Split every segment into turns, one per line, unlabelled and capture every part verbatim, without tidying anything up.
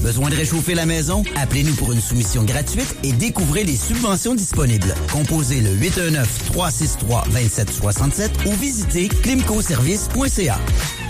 Besoin de réchauffer la maison? Appelez-nous pour une soumission gratuite et découvrez les subventions disponibles. Composez le huit un neuf, trois six trois, deux sept six sept ou visitez climcoservice point c a.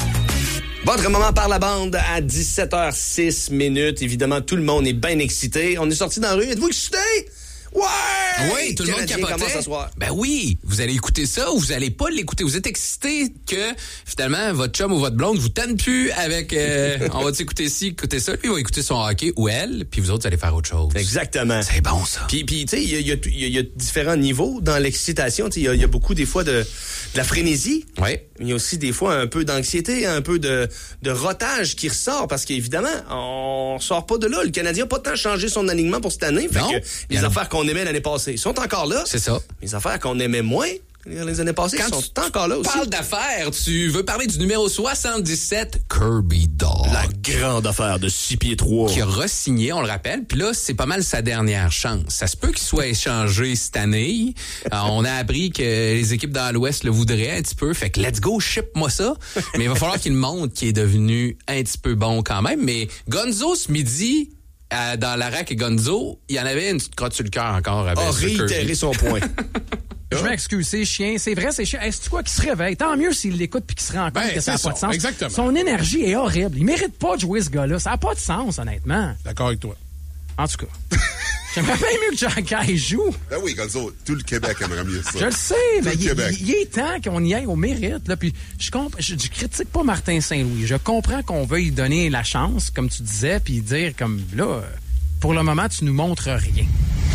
Votre moment par la bande à dix-sept heures six minutes. Évidemment, tout le monde est bien excité. On est sorti dans la rue. Êtes-vous excité? Ouais!
Oui, tout le monde capotait. Ben oui, vous allez écouter ça ou vous allez pas l'écouter. Vous êtes excité que, finalement, votre chum ou votre blonde vous tente plus avec euh, on va t'écouter ci, écouter ça, puis il va écouter son hockey ou elle, puis vous autres, vous allez faire autre chose.
Exactement.
C'est bon, ça.
Puis, puis tu sais, il y a, y, a, y, a, y a différents niveaux dans l'excitation. Il y, y a beaucoup, des fois, de, de la frénésie.
Oui.
Il y a aussi, des fois, un peu d'anxiété, un peu de, de rotage qui ressort parce qu'évidemment, on sort pas de là. Le Canadien n'a pas tant changé son alignement pour cette année. Fait
non.
que les affaires qu'on aimait l'année passée, ils sont encore là.
C'est ça.
Les affaires qu'on aimait moins les années passées,
quand
ils sont encore là aussi.
Parle d'affaires, tu veux parler du numéro soixante-dix-sept, Kirby Dach.
La grande affaire de six pieds trois.
Qui a re-signé, on le rappelle. Puis là, c'est pas mal sa dernière chance. Ça se peut qu'il soit échangé cette année. Alors, on a appris que les équipes dans l'Ouest le voudraient un petit peu. Fait que let's go, ship-moi ça. Mais il va falloir qu'il montre qu'il est devenu un petit peu bon quand même. Mais Gonzo, ce midi... Euh, dans la rack et Gonzo, il y en avait une petite crotte sur le cœur encore.
A réitéré son point.
Je m'excuse, c'est chien, c'est vrai, c'est chien. Est-ce quoi qui se réveille? Tant mieux s'il l'écoute puis qu'il se rend compte
ben,
que ça n'a pas de sens.
Exactement.
Son énergie est horrible. Il mérite pas de jouer ce gars-là. Ça n'a pas de sens, honnêtement.
D'accord avec toi.
En tout cas. J'aimerais bien mieux que Jean-Caille joue.
Ben oui, Gonzo, tout le Québec aimerait mieux ça.
Je le sais,
tout
mais il,
il,
il est temps qu'on y aille au mérite. Là. Puis je, comp- je, je critique pas Martin Saint-Louis. Je comprends qu'on veuille lui donner la chance, comme tu disais, puis dire comme là, pour le moment, tu nous montres rien.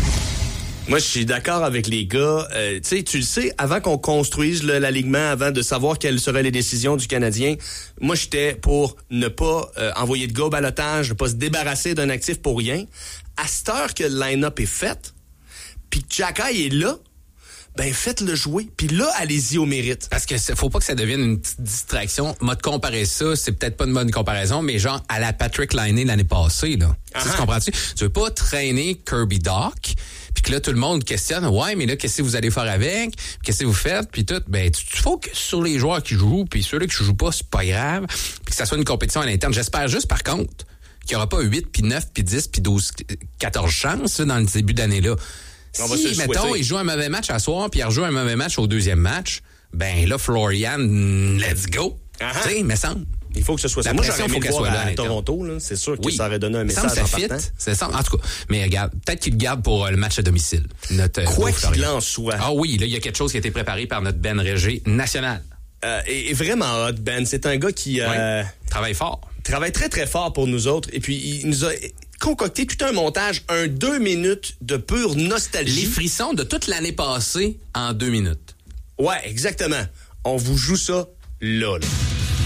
Moi, je suis d'accord avec les gars. Euh, tu sais, tu le sais, avant qu'on construise le, l'alignement, avant de savoir quelles seraient les décisions du Canadien, moi, j'étais pour ne pas euh, envoyer de gars au ballottage, ne pas se débarrasser d'un actif pour rien. À cette heure que le line-up est fait, puis que Xhekaj est là, ben faites-le jouer. Puis là, allez-y au mérite.
Parce que faut pas que ça devienne une petite distraction. Moi, de comparer ça, c'est peut-être pas une bonne comparaison, mais genre à la Patrick Laine l'année passée, là. Tu sais, comprends-tu? Tu veux pas traîner Kirby Dach, puis que là, tout le monde questionne, ouais, mais là, qu'est-ce que vous allez faire avec? Qu'est-ce que vous faites? Puis tout, ben, tu te focuses sur les joueurs qui jouent, puis ceux-là qui jouent pas, c'est pas grave. Puis que ça soit une compétition à l'interne. J'espère juste, par contre, qu'il y aura pas huit, puis neuf, puis dix, puis douze, quatorze chances, là, dans le début d'année-là.
On
si, mettons, il joue un mauvais match à soir, puis il rejoue un mauvais match au deuxième match, ben là, Florian, let's go. Tu sais, me semble.
Il faut que ce soit ça. Moi, j'aurais aimé le voir à, à Toronto. Là. C'est sûr que oui. Ça aurait donné un message
ça
en
fit,
partant.
C'est ça. En tout cas, mais regarde, peut-être qu'il le garde pour le match à domicile. Notre,
Quoi qu'il en soit.
Ah oui, là, il y a quelque chose qui a été préparé par notre Ben Régé national.
Euh, et, et vraiment hot, Ben. C'est un gars qui... Euh,
oui. Travaille fort.
Travaille très, très fort pour nous autres. Et puis, il nous a concocté tout un montage, un deux minutes de pure nostalgie.
Les frissons de toute l'année passée en deux minutes.
Ouais, exactement. On vous joue ça là, là.